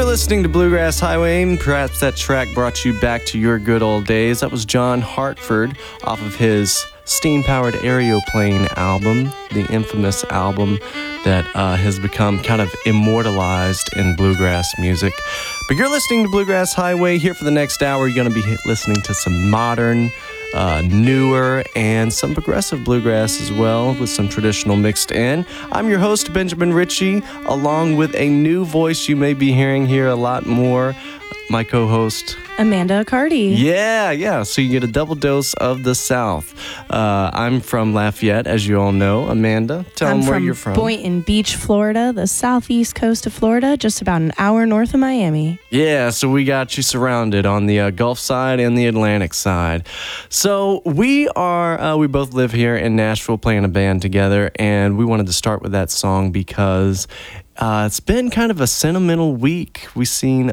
listening to Bluegrass Highway, and perhaps that track brought you back to your good old days. That was John Hartford off of his steam-powered aeroplane album, the infamous album that has become kind of immortalized in bluegrass music. But you're listening to Bluegrass Highway. Here for the next hour, you're going to be listening to some modern, newer, and some progressive bluegrass as well, with some traditional mixed in. I'm your host, Benjamin Ritchie, along with a new voice you may be hearing here a lot more, my co-host, Amanda Cardi. Yeah. So you get a double dose of the South. I'm from Lafayette, as you all know. Amanda, tell them where you're from. I'm from Boynton Beach, Florida, the southeast coast of Florida, just about an hour north of Miami. Yeah, so we got you surrounded on the Gulf side and the Atlantic side. So we both live here in Nashville playing a band together, and we wanted to start with that song because it's been kind of a sentimental week. We've seen...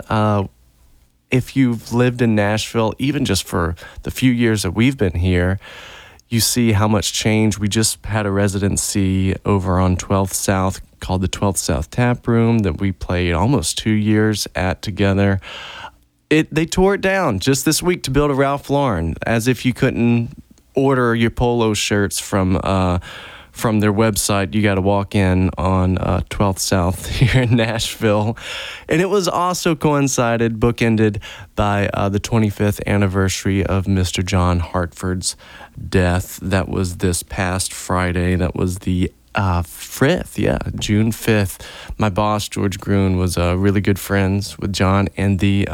if you've lived in Nashville, even just for the few years that we've been here, you see how much change. We just had a residency over on 12th South called the 12th South Tap Room that we played almost 2 years at together. They tore it down just this week to build a Ralph Lauren, as if you couldn't order your polo shirts from their website. You got to walk in on 12th South here in Nashville. And it was also bookended by the 25th anniversary of Mr. John Hartford's death. That was this past Friday. That was the 5th, June 5th. My boss, George Gruen, was really good friends with John and the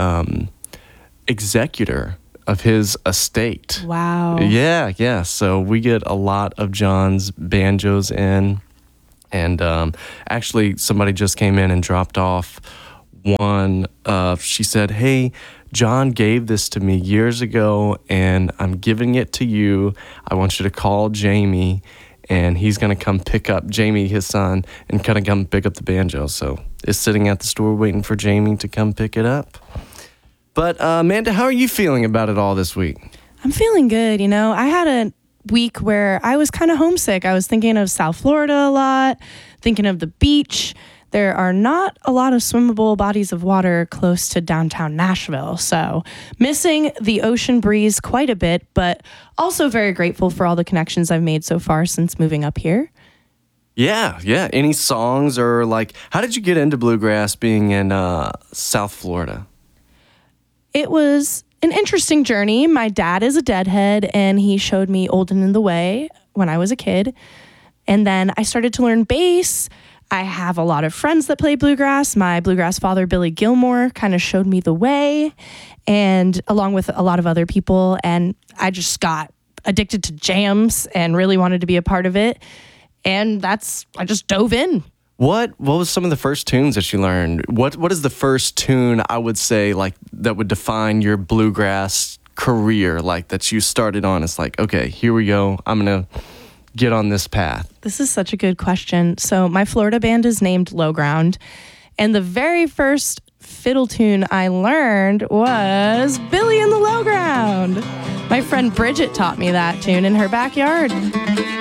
executor of his estate. Wow. Yeah. So we get a lot of John's banjos in. And actually, somebody just came in and dropped off one. She said, "Hey, John gave this to me years ago, and I'm giving it to you. I want you to call Jamie, and he's going to come pick up Jamie, his son, and kind of come pick up the banjo." So it's sitting at the store waiting for Jamie to come pick it up. But Amanda, how are you feeling about it all this week? I'm feeling good. I had a week where I was kind of homesick. I was thinking of South Florida a lot, thinking of the beach. There are not a lot of swimmable bodies of water close to downtown Nashville, so missing the ocean breeze quite a bit, but also very grateful for all the connections I've made so far since moving up here. Yeah. Any songs or how did you get into bluegrass being in South Florida? It was an interesting journey. My dad is a deadhead, and he showed me Old and in the Way when I was a kid. And then I started to learn bass. I have a lot of friends that play bluegrass. My bluegrass father, Billy Gilmore, kind of showed me the way, and along with a lot of other people. And I just got addicted to jams and really wanted to be a part of it. And I just dove in. What was some of the first tunes that you learned? What is the first tune, I would say, that would define your bluegrass career, that you started on? It's okay, here we go. I'm going to get on this path. This is such a good question. So my Florida band is named Low Ground, and the very first fiddle tune I learned was Billy in the Low Ground. My friend Bridget taught me that tune in her backyard.